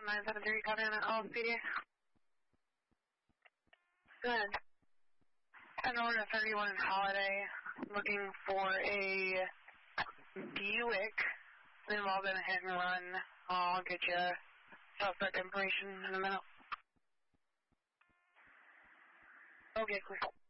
973 coming in at LSPD. Good. And order 31 Holiday, looking for a Buick involved in a hit and run. I'll get you suspect information in a minute. Okay, cool.